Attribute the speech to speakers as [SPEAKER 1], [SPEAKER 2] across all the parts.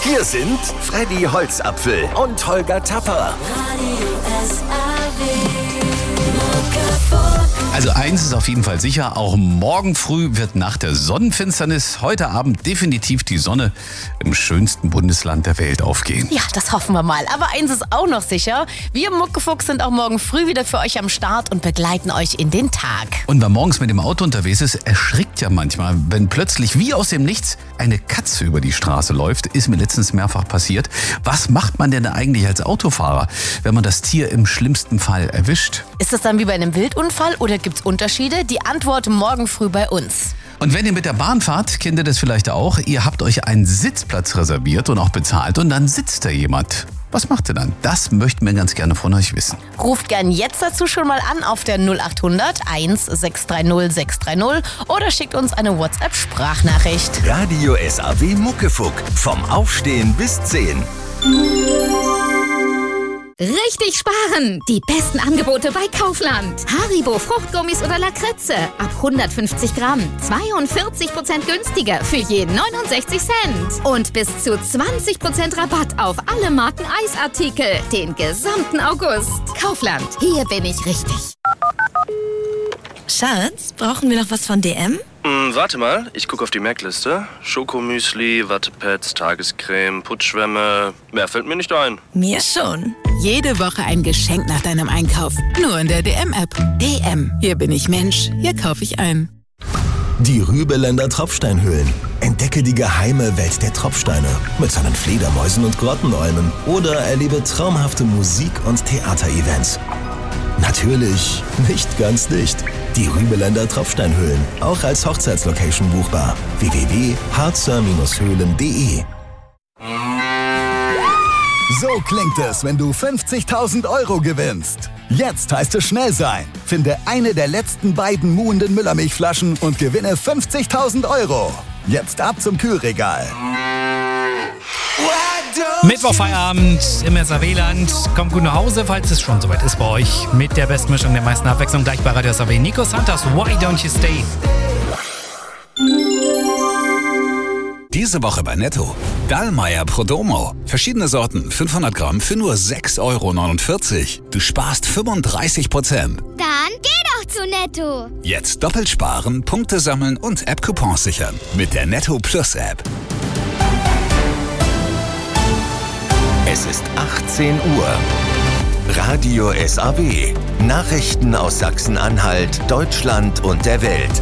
[SPEAKER 1] Hier sind Freddy Holzapfel und Holger Tapper.
[SPEAKER 2] Also eins ist auf jeden Fall sicher, auch morgen früh wird nach der Sonnenfinsternis heute Abend definitiv die Sonne im schönsten Bundesland der Welt aufgehen.
[SPEAKER 3] Ja, das hoffen wir mal. Aber eins ist auch noch sicher, wir Muckefuchs sind auch morgen früh wieder für euch am Start und begleiten euch in den Tag.
[SPEAKER 2] Und wer morgens mit dem Auto unterwegs ist, erschrickt ja manchmal, wenn plötzlich wie aus dem Nichts eine Katze über die Straße läuft. Ist mir letztens mehrfach passiert. Was macht man denn eigentlich als Autofahrer, wenn man das Tier im schlimmsten Fall erwischt?
[SPEAKER 3] Ist das dann wie bei einem Wildunfall oder gibt's Unterschiede? Die Antwort morgen früh bei uns.
[SPEAKER 2] Und wenn ihr mit der Bahn fahrt, kennt ihr das vielleicht auch. Ihr habt euch einen Sitzplatz reserviert und auch bezahlt und dann sitzt da jemand. Was macht ihr dann? Das möchten wir ganz gerne von euch wissen.
[SPEAKER 3] Ruft gern jetzt dazu schon mal an auf der 0800 1630 630 oder schickt uns eine WhatsApp-Sprachnachricht.
[SPEAKER 1] Radio SAW Muckefuck. Vom Aufstehen bis 10.
[SPEAKER 4] Richtig sparen! Die besten Angebote bei Kaufland. Haribo Fruchtgummis oder Lakritze ab 150 Gramm. 42% günstiger für je 69 Cent. Und bis zu 20% Rabatt auf alle Marken Eisartikel. Den gesamten August. Kaufland. Hier bin ich richtig.
[SPEAKER 5] Schatz, brauchen wir noch was von DM?
[SPEAKER 6] Warte mal, ich gucke auf die Merkliste. Schokomüsli, Wattepads, Tagescreme, Putzschwämme. Mehr fällt mir nicht ein.
[SPEAKER 5] Mir schon.
[SPEAKER 7] Jede Woche ein Geschenk nach deinem Einkauf. Nur in der DM-App. DM. Hier bin ich Mensch. Hier kaufe ich ein.
[SPEAKER 8] Die Rübeländer Tropfsteinhöhlen. Entdecke die geheime Welt der Tropfsteine mit seinen Fledermäusen und Grottenolmen oder erlebe traumhafte Musik- und Theaterevents. Natürlich nicht ganz dicht. Die Rübeländer Tropfsteinhöhlen, auch als Hochzeitslocation buchbar. www.harzer-höhlen.de.
[SPEAKER 9] So klingt es, wenn du 50.000 € gewinnst. Jetzt heißt es schnell sein. Finde eine der letzten beiden muhenden Müllermilchflaschen und gewinne 50.000 €. Jetzt ab zum Kühlregal.
[SPEAKER 10] Mittwochfeierabend im SAW-Land. Kommt gut nach Hause, falls es schon soweit ist bei euch. Mit der Bestmischung der meisten Abwechslung gleich bei Radio SAW. Nico Santos, Why Don't You Stay?
[SPEAKER 11] Diese Woche bei Netto. Dallmayr Prodomo. Verschiedene Sorten, 500 Gramm für nur 6,49 €. Du sparst 35%.
[SPEAKER 12] Dann geh doch zu Netto.
[SPEAKER 11] Jetzt doppelt sparen, Punkte sammeln und App-Coupons sichern. Mit der Netto Plus App.
[SPEAKER 1] Es ist 18 Uhr. Radio SAW. Nachrichten aus Sachsen-Anhalt, Deutschland und der Welt.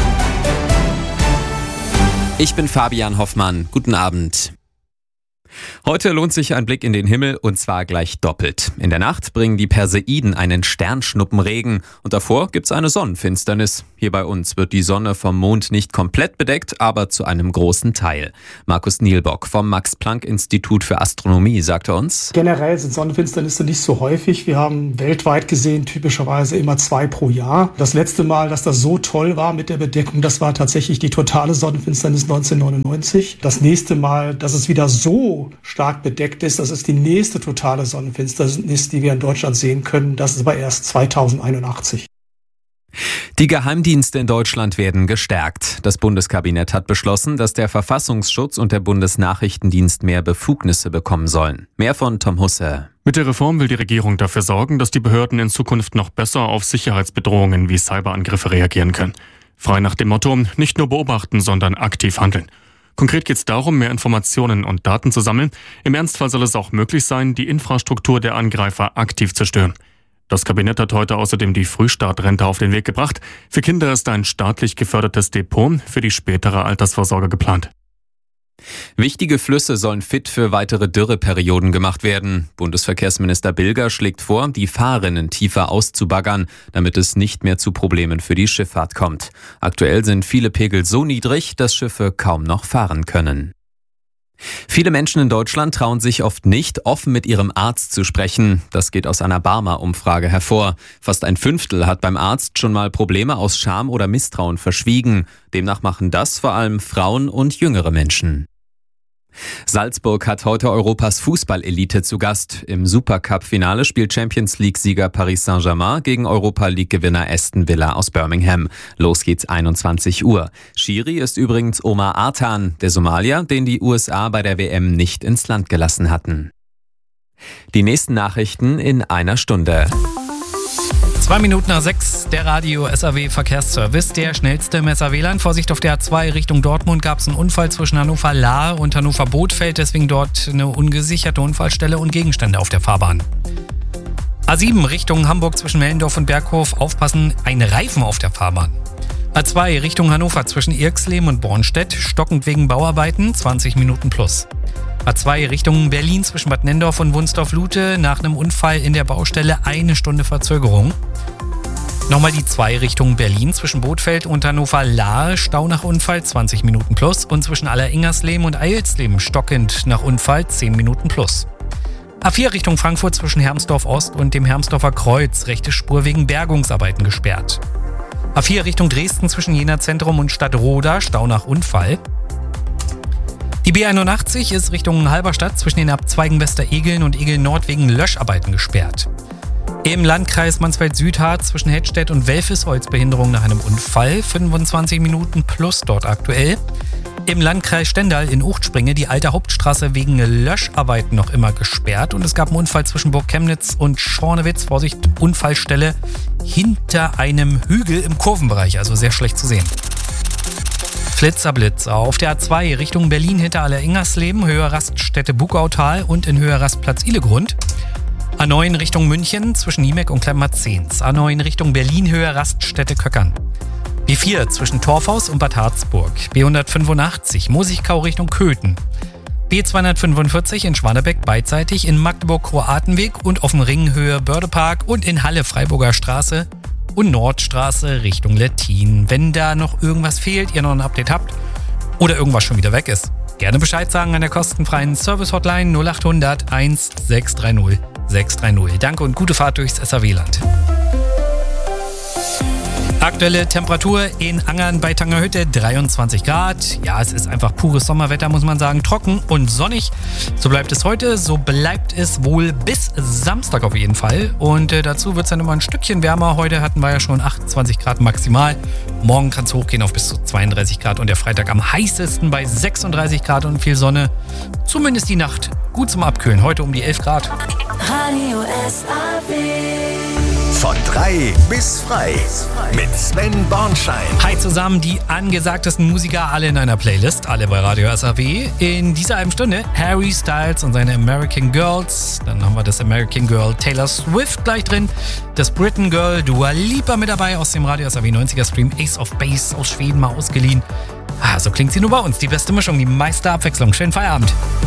[SPEAKER 13] Ich bin Fabian Hoffmann. Guten Abend. Heute lohnt sich ein Blick in den Himmel und zwar gleich doppelt. In der Nacht bringen die Perseiden einen Sternschnuppenregen und davor gibt's eine Sonnenfinsternis. Hier bei uns wird die Sonne vom Mond nicht komplett bedeckt, aber zu einem großen Teil. Markus Nielbock vom Max-Planck-Institut für Astronomie sagte uns:
[SPEAKER 14] Generell sind Sonnenfinsternisse nicht so häufig. Wir haben weltweit gesehen typischerweise immer 2 pro Jahr. Das letzte Mal, dass das so toll war mit der Bedeckung, das war tatsächlich die totale Sonnenfinsternis 1999. Das nächste Mal, dass es wieder so stark bedeckt ist, das ist die nächste totale Sonnenfinsternis, die wir in Deutschland sehen können. Das ist aber erst 2081.
[SPEAKER 13] Die Geheimdienste in Deutschland werden gestärkt. Das Bundeskabinett hat beschlossen, dass der Verfassungsschutz und der Bundesnachrichtendienst mehr Befugnisse bekommen sollen. Mehr von Tom Husse.
[SPEAKER 15] Mit der Reform will die Regierung dafür sorgen, dass die Behörden in Zukunft noch besser auf Sicherheitsbedrohungen wie Cyberangriffe reagieren können. Frei nach dem Motto, nicht nur beobachten, sondern aktiv handeln. Konkret geht es darum, mehr Informationen und Daten zu sammeln. Im Ernstfall soll es auch möglich sein, die Infrastruktur der Angreifer aktiv zu stören. Das Kabinett hat heute außerdem die Frühstartrente auf den Weg gebracht. Für Kinder ist ein staatlich gefördertes Depot für die spätere Altersvorsorge geplant.
[SPEAKER 13] Wichtige Flüsse sollen fit für weitere Dürreperioden gemacht werden. Bundesverkehrsminister Bilger schlägt vor, die Fahrrinnen tiefer auszubaggern, damit es nicht mehr zu Problemen für die Schifffahrt kommt. Aktuell sind viele Pegel so niedrig, dass Schiffe kaum noch fahren können. Viele Menschen in Deutschland trauen sich oft nicht, offen mit ihrem Arzt zu sprechen. Das geht aus einer Barmer-Umfrage hervor. Fast ein Fünftel hat beim Arzt schon mal Probleme aus Scham oder Misstrauen verschwiegen. Demnach machen das vor allem Frauen und jüngere Menschen. Salzburg hat heute Europas Fußballelite zu Gast. Im Supercup-Finale spielt Champions-League-Sieger Paris Saint-Germain gegen Europa-League-Gewinner Aston Villa aus Birmingham. Los geht's 21 Uhr. Schiri ist übrigens Omar Artan, der Somalier, den die USA bei der WM nicht ins Land gelassen hatten. Die nächsten Nachrichten in einer Stunde.
[SPEAKER 10] 2 Minuten nach 6, der Radio SAW Verkehrsservice, der schnellste im SAW-Land. Vorsicht auf der A2 Richtung Dortmund gab es einen Unfall zwischen Hannover-Lahr und Hannover-Bothfeld, deswegen dort eine ungesicherte Unfallstelle und Gegenstände auf der Fahrbahn. A7 Richtung Hamburg zwischen Mellendorf und Berghof, aufpassen, ein Reifen auf der Fahrbahn. A2 Richtung Hannover zwischen Irxleben und Bornstedt, stockend wegen Bauarbeiten, 20 Minuten plus. A2 Richtung Berlin zwischen Bad Nendorf und Wunsdorf-Lute, nach einem Unfall in der Baustelle 1 Stunde Verzögerung. Nochmal die 2 Richtung Berlin zwischen Bothfeld und Hannover-Lahr, Stau nach Unfall 20 Minuten plus und zwischen Alleringersleben und Eilsleben stockend nach Unfall 10 Minuten plus. A4 Richtung Frankfurt zwischen Hermsdorf Ost und dem Hermsdorfer Kreuz, rechte Spur wegen Bergungsarbeiten gesperrt. A4 Richtung Dresden zwischen Jena Zentrum und Stadtroda, Stau nach Unfall. Die B81 ist Richtung Halberstadt zwischen den Abzweigen Westeregeln und Egeln Nord wegen Löscharbeiten gesperrt. Im Landkreis Mansfeld-Südharz zwischen Hettstedt und Welfesholz Behinderung nach einem Unfall, 25 Minuten plus dort aktuell. Im Landkreis Stendal in Uchtspringe die alte Hauptstraße wegen Löscharbeiten noch immer gesperrt und es gab einen Unfall zwischen Burg Chemnitz und Schornewitz, Vorsicht, Unfallstelle hinter einem Hügel im Kurvenbereich, also sehr schlecht zu sehen. Blitzerblitzer auf der A2 Richtung Berlin hinter Alleringersleben, Höhe Raststätte Bugautal und in Höhe Rastplatz Ihleggrund. A9 Richtung München zwischen Niemek und Kleinmarzens. A9 Richtung Berlin, Höhe Raststätte Köckern. B4 zwischen Torfhaus und Bad Harzburg. B185 Mosigkau Richtung Köthen. B245 in Schwanebeck beidseitig, in Magdeburg Kroatenweg und auf dem Ring Höhe Bördepark und in Halle Freiburger Straße und Nordstraße Richtung Lettin. Wenn da noch irgendwas fehlt, ihr noch ein Update habt oder irgendwas schon wieder weg ist, gerne Bescheid sagen an der kostenfreien Service-Hotline 0800 1630 630. Danke und gute Fahrt durchs SAW-Land. Aktuelle Temperatur in Angern bei Tangerhütte 23 Grad. Ja, es ist einfach pures Sommerwetter, muss man sagen. Trocken und sonnig. So bleibt es heute. So bleibt es wohl bis Samstag auf jeden Fall. Und dazu wird es dann immer ein Stückchen wärmer. Heute hatten wir ja schon 28 Grad maximal. Morgen kann es hochgehen auf bis zu 32 Grad. Und der Freitag am heißesten bei 36 Grad und viel Sonne. Zumindest die Nacht. Gut zum Abkühlen. Heute um die 11 Grad.
[SPEAKER 1] Radio SAW. Von 3 bis frei mit Sven Bornschein.
[SPEAKER 10] Hi zusammen, die angesagtesten Musiker, alle in einer Playlist, alle bei Radio SAW. In dieser halben Stunde Harry Styles und seine American Girls. Dann haben wir das American Girl Taylor Swift gleich drin. Das Britain Girl Dua Lipa mit dabei aus dem Radio SAW 90er Stream. Ace of Base aus Schweden mal ausgeliehen. So klingt sie nur bei uns. Die beste Mischung, die meiste Abwechslung. Schönen Feierabend.